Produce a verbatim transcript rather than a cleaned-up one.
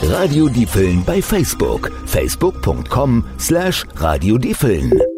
Radio Diepeln bei Facebook. facebook punkt com slash Radio Diepeln.